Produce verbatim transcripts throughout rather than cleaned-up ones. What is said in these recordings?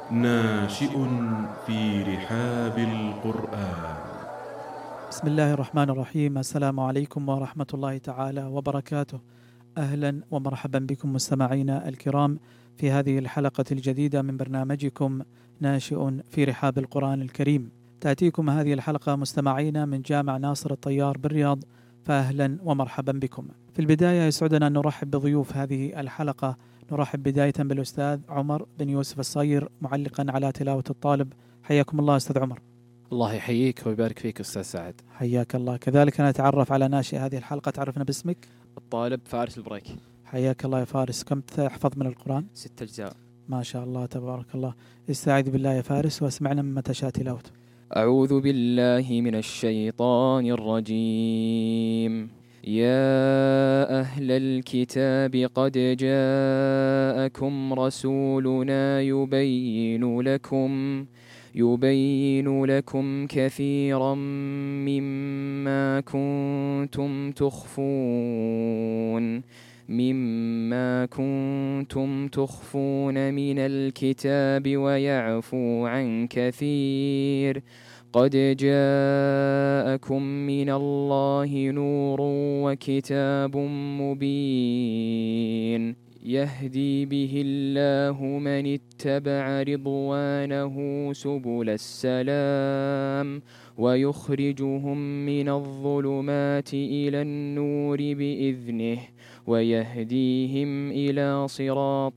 ناشئ في رحاب القرآن. بسم الله الرحمن الرحيم. السلام عليكم ورحمة الله تعالى وبركاته. أهلا ومرحبا بكم مستمعينا الكرام في هذه الحلقة الجديدة من برنامجكم ناشئ في رحاب القرآن الكريم. تأتيكم هذه الحلقة مستمعينا من جامع ناصر الطيار بالرياض، فأهلا ومرحبا بكم. في البداية يسعدنا أن نرحب بضيوف هذه الحلقة. نرحب بداية بالأستاذ عمر بن يوسف الصير، معلقا على تلاوة الطالب. حياكم الله أستاذ عمر. الله يحييك ويبارك فيك أستاذ سعد. حياك الله. كذلك نتعرف على ناشئ هذه الحلقة. تعرفنا باسمك. الطالب فارس البريك. حياك الله يا فارس. كم تحفظ من القرآن؟ ست أجزاء. ما شاء الله تبارك الله. استعيذ بالله يا فارس واسمعنا مما تشاء تلاوته. أعوذ بالله من الشيطان الرجيم. يا أهل الكتاب قد جاءكم رسولنا يبين لكم يبين لكم كثيرا مما كنتم تخفون مما كنتم تخفون من الكتاب ويعفو عن كثير. قد جاءكم من الله نور وكتاب مبين يهدي به الله من اتبع رضوانه سبل السلام ويخرجهم من الظلمات إلى النور بإذنه ويهديهم إلى صراط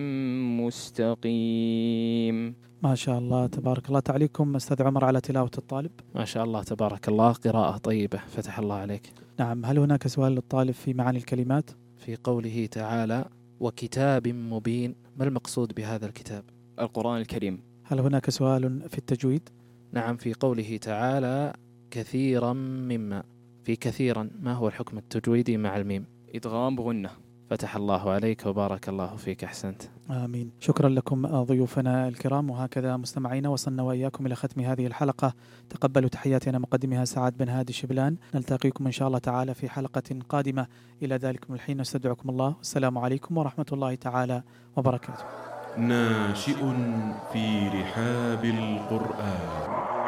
مستقيم. ما شاء الله تبارك الله. تعليقكم أستاذ عمر على تلاوة الطالب. ما شاء الله تبارك الله، قراءة طيبة، فتح الله عليك. نعم. هل هناك سؤال للطالب في معاني الكلمات؟ في قوله تعالى وكتاب مبين، ما المقصود بهذا الكتاب؟ القرآن الكريم. هل هناك سؤال في التجويد؟ نعم. في قوله تعالى كثيرا مما، في كثيرا ما هو الحكم التجويدي مع الميم؟ إدغام بغنة. فتح الله عليك وبارك الله فيك، أحسنت. آمين. شكرا لكم ضيوفنا الكرام. وهكذا مستمعينا وصلنا وإياكم إلى ختم هذه الحلقة. تقبلوا تحياتنا مقدمها سعد بن هادي شبلان. نلتقيكم إن شاء الله تعالى في حلقة قادمة. إلى ذلكم الحين نستودعكم الله، والسلام عليكم ورحمة الله تعالى وبركاته. ناشئ في رحاب القرآن.